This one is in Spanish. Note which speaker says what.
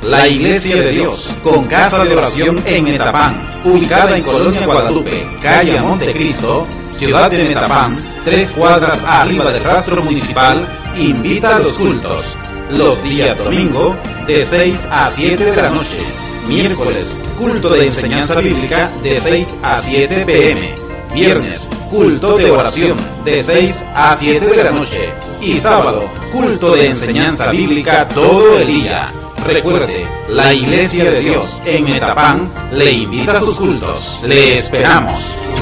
Speaker 1: La Iglesia de Dios, con casa de oración en Metapán, ubicada en Colonia Guadalupe, calle Montecristo, ciudad de Metapán, 3 cuadras arriba del rastro municipal, invita a los cultos. Los días domingo, de 6 a 7 de la noche. Miércoles, culto de enseñanza bíblica, de 6 a 7 p.m. Viernes, culto de oración, de 6 a 7 de la noche. Y sábado, culto de enseñanza bíblica todo el día. Recuerde, la Iglesia de Dios en Metapán le invita a sus cultos. Le esperamos.